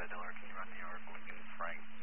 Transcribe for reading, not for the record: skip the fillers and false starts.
Diller, can you run New York, Lincoln, Frank